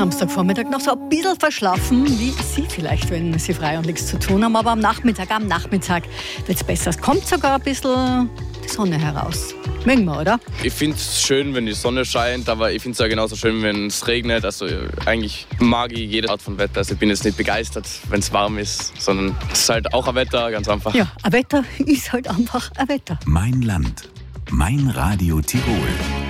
Samstagvormittag noch so ein bisschen verschlafen, wie Sie vielleicht, wenn Sie frei und nichts zu tun haben. Aber am Nachmittag wird es besser. Es kommt sogar ein bisschen die Sonne heraus. Mögen wir, oder? Ich finde es schön, wenn die Sonne scheint, aber ich finde es auch genauso schön, wenn es regnet. Also eigentlich mag ich jede Art von Wetter. Also ich bin jetzt nicht begeistert, wenn es warm ist, sondern es ist halt auch ein Wetter, ganz einfach. Ja, ein Wetter ist halt einfach ein Wetter. Mein Land, mein Radio Tirol.